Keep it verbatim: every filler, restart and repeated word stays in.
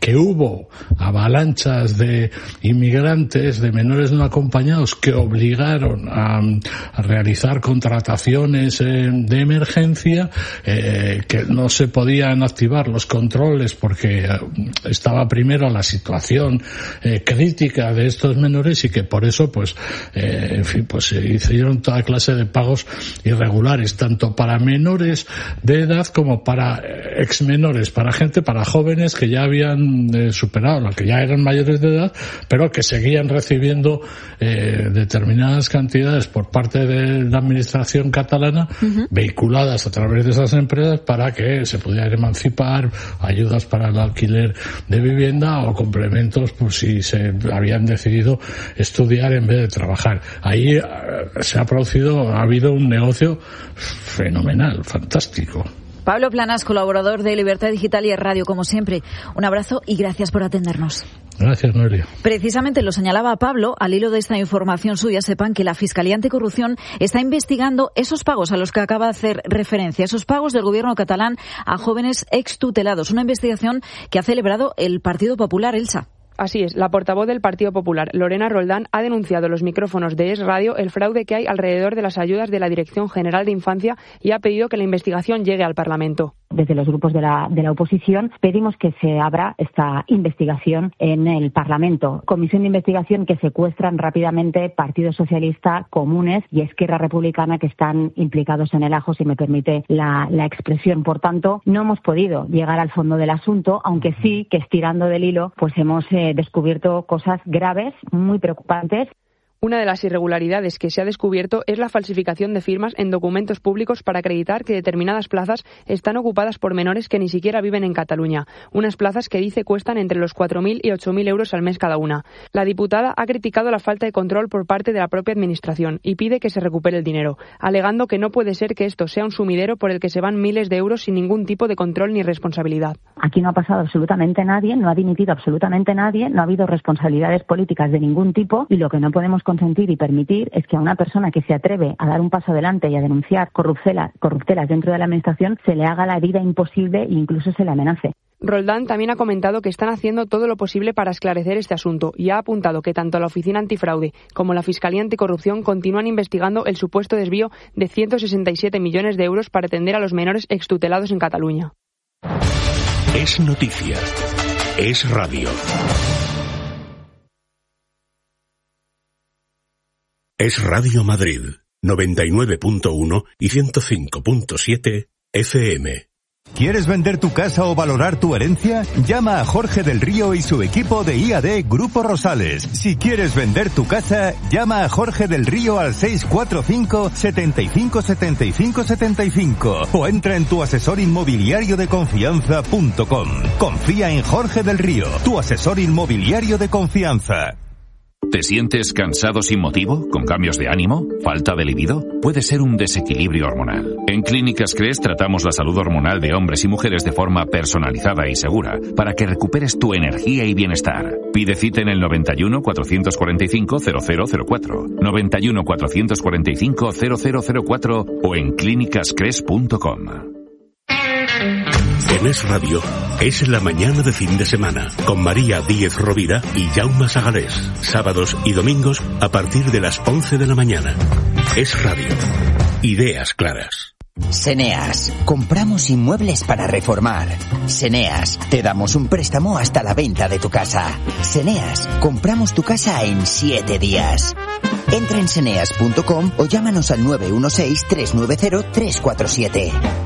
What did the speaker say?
que hubo avalanchas de inmigrantes, de menores no acompañados, que obligaron a, a realizar contrataciones eh, de emergencia, eh, que no se podían activar los controles porque estaba primero la situación eh, crítica de estos menores y que por eso pues eh, en fin pues se hicieron toda clase de pagos irregulares, tanto para menores de edad como para exmenores, para gente, para jóvenes que ya habían eh, superado, que ya eran mayores de edad, pero que seguían recibiendo eh, determinadas cantidades por parte de la administración catalana, uh-huh. vehiculadas a través de esas empresas para que se pudieran emancipar, ayudas para el alquiler de vivienda o complementos por si se habían decidido estudiar en vez de trabajar. Ahí eh, se ha producido, ha habido un negocio fenomenal, fantástico. Pablo Planas, colaborador de Libertad Digital y Es Radio, como siempre. Un abrazo y gracias por atendernos. Gracias, Noelia. Precisamente lo señalaba Pablo, al hilo de esta información suya, sepan que la Fiscalía Anticorrupción está investigando esos pagos a los que acaba de hacer referencia, esos pagos del gobierno catalán a jóvenes extutelados. Una investigación que ha celebrado el Partido Popular, Elsa. Así es, la portavoz del Partido Popular, Lorena Roldán, ha denunciado a los micrófonos de Es Radio el fraude que hay alrededor de las ayudas de la Dirección General de Infancia y ha pedido que la investigación llegue al Parlamento. Desde los grupos de la, de la oposición pedimos que se abra esta investigación en el Parlamento. Comisión de investigación que secuestran rápidamente Partido Socialista, Comunes y Esquerra Republicana que están implicados en el ajo, si me permite la, la expresión. Por tanto, no hemos podido llegar al fondo del asunto, aunque sí que estirando del hilo, pues hemos eh, descubierto cosas graves, muy preocupantes. Una de las irregularidades que se ha descubierto es la falsificación de firmas en documentos públicos para acreditar que determinadas plazas están ocupadas por menores que ni siquiera viven en Cataluña. Unas plazas que dice cuestan entre los cuatro mil y ocho mil euros al mes cada una. La diputada ha criticado la falta de control por parte de la propia Administración y pide que se recupere el dinero, alegando que no puede ser que esto sea un sumidero por el que se van miles de euros sin ningún tipo de control ni responsabilidad. Aquí no ha pasado absolutamente nadie, no ha dimitido absolutamente nadie, no ha habido responsabilidades políticas de ningún tipo y lo que no podemos consentir y permitir es que a una persona que se atreve a dar un paso adelante y a denunciar corruptelas, corruptelas dentro de la Administración se le haga la vida imposible e incluso se le amenace. Roldán también ha comentado que están haciendo todo lo posible para esclarecer este asunto y ha apuntado que tanto la Oficina Antifraude como la Fiscalía Anticorrupción continúan investigando el supuesto desvío de ciento sesenta y siete millones de euros para atender a los menores extutelados en Cataluña. Es noticia. Es radio. Es Radio Madrid, noventa y nueve punto uno y ciento cinco punto siete F M. ¿Quieres vender tu casa o valorar tu herencia? Llama a Jorge del Río y su equipo de I A D Grupo Rosales. Si quieres vender tu casa, llama a Jorge del Río al seis cuatro cinco, setenta y cinco, setenta y cinco, setenta y cinco o entra en tu asesor inmobiliario de confianza punto com. Confía en Jorge del Río, tu asesor inmobiliario de confianza. ¿Te sientes cansado sin motivo? ¿Con cambios de ánimo? ¿Falta de libido? Puede ser un desequilibrio hormonal. En Clínicas Cres tratamos la salud hormonal de hombres y mujeres de forma personalizada y segura para que recuperes tu energía y bienestar. Pide cita en el noventa y uno, cuatrocientos cuarenta y cinco, cero cero cero cuatro, noventa y uno, cuatrocientos cuarenta y cinco, cero cero cero cuatro o en clínicas cres punto com. En Es Radio, es la mañana de fin de semana, con María Díez Rovira y Jaume Sagalés. Sábados y domingos a partir de las once de la mañana. Es Radio. Ideas claras. Seneas. Compramos inmuebles para reformar. Seneas. Te damos un préstamo hasta la venta de tu casa. Seneas. Compramos tu casa en siete días. Entra en seneas punto com o llámanos al nueve uno seis, tres nueve cero, tres cuatro siete.